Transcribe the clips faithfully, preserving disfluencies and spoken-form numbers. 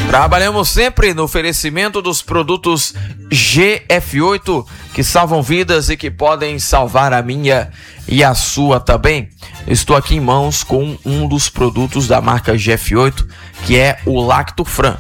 Trabalhamos sempre no oferecimento dos produtos G F oito que salvam vidas e que podem salvar a minha e a sua também. Estou aqui em mãos com um dos produtos da marca G F oito, que é o Lactofran.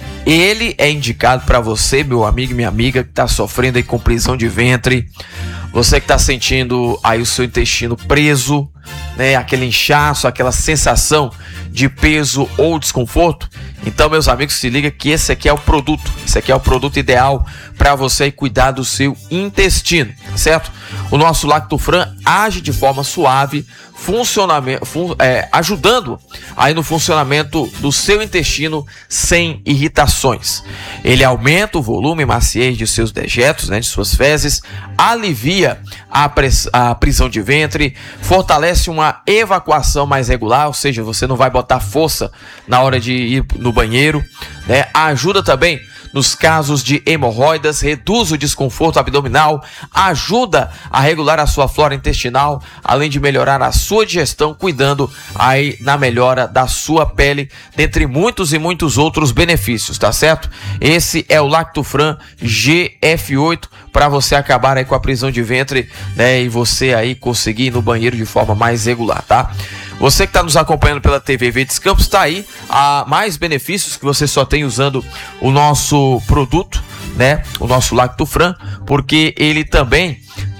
Ele é indicado para você, meu amigo e minha amiga, que está sofrendo aí com prisão de ventre, você que está sentindo aí o seu intestino preso, né, aquele inchaço, aquela sensação de peso ou desconforto. Então, meus amigos, se liga que esse aqui é o produto, esse aqui é o produto ideal para você cuidar do seu intestino, certo? O nosso Lactofran age de forma suave, funcionamento, fun, é, ajudando aí no funcionamento do seu intestino sem irritações. Ele aumenta o volume e maciez de seus dejetos, né, de suas fezes, alivia a, press, a prisão de ventre, fortalece uma evacuação mais regular, ou seja, você não vai botar força na hora de ir no banheiro, né? Ajuda também nos casos de hemorroidas, reduz o desconforto abdominal, ajuda a regular a sua flora intestinal, além de melhorar a sua digestão, cuidando aí na melhora da sua pele, dentre muitos e muitos outros benefícios, tá certo? Esse é o Lactofran G F oito para você acabar aí com a prisão de ventre, né? E você aí conseguir ir no banheiro de forma mais regular, tá? Você que está nos acompanhando pela T V Verdes Campos, está aí a mais benefícios que você só tem usando o nosso produto, né? O nosso Lactofran, porque ele também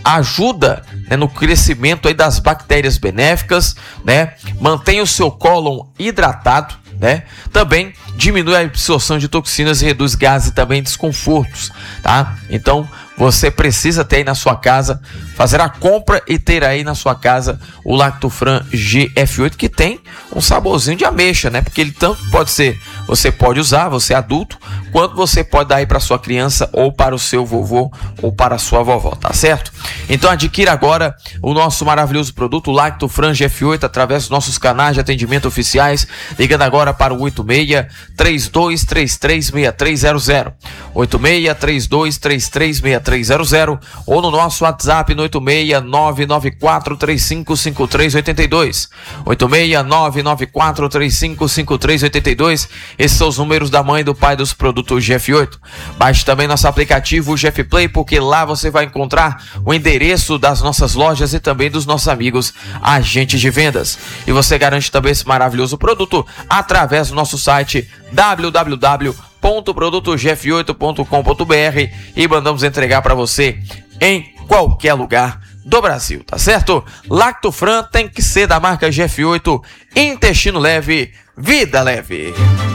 ajuda, né, no crescimento aí das bactérias benéficas, né? Mantém o seu cólon hidratado, né? Também diminui a absorção de toxinas e reduz gases e também desconfortos, tá? Então, você precisa ter aí na sua casa, fazer a compra e ter aí na sua casa o Lactofran G F oito, que tem um saborzinho de ameixa, né? Porque ele tanto pode ser, você pode usar, você é adulto, quanto você pode dar aí para sua criança ou para o seu vovô ou para a sua vovó, tá certo? Então adquira agora o nosso maravilhoso produto, o Lactofran G F oito, através dos nossos canais de atendimento oficiais, ligando agora para o oito seis, três dois três três, seis três zero zero, oito seis, três dois três três, seis três zero zero, ou no nosso WhatsApp no oito seis, nove nove quatro três cinco cinco três oito dois, oito seis, nove nove quatro três cinco cinco três oito dois. Esses são os números da mãe e do pai dos produtos G F oito. Baixe também nosso aplicativo G F Play, porque lá você vai encontrar o endereço das nossas lojas e também dos nossos amigos agentes de vendas. E você garante também esse maravilhoso produto através do nosso site w w w ponto produto g f oito ponto com ponto b r e mandamos entregar para você em qualquer lugar do Brasil, tá certo? Lactofran tem que ser da marca G F oito, intestino leve, vida leve.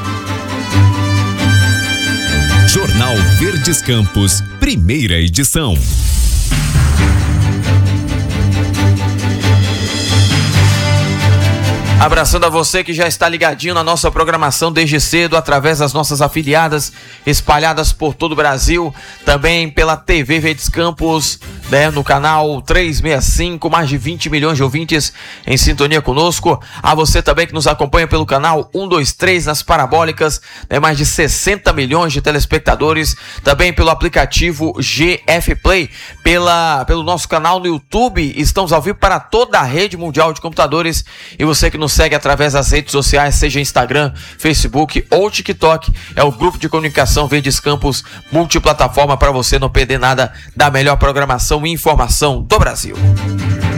Jornal Verdes Campos, primeira edição. Abraçando a você que já está ligadinho na nossa programação desde cedo, através das nossas afiliadas espalhadas por todo o Brasil, também pela T V Verdes Campos, né, no canal trezentos e sessenta e cinco, mais de vinte milhões de ouvintes em sintonia conosco. A você também que nos acompanha pelo canal cento e vinte e três nas parabólicas, né, mais de sessenta milhões de telespectadores, também pelo aplicativo G F Play, pela, pelo nosso canal no YouTube. Estamos ao vivo para toda a rede mundial de computadores, e você que nos segue através das redes sociais, seja Instagram, Facebook ou TikTok, é o grupo de comunicação Verdes Campos multiplataforma, para você não perder nada da melhor programação e informação do Brasil.